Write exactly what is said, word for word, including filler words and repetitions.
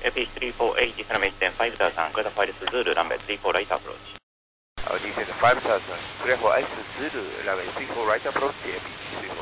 A P three four eight, Economic ten five thousand, clear for Ice Zulu, runway three four right approach. Uh, descend five thousand, clear for Ice Zulu, runway three four right approach, A P three four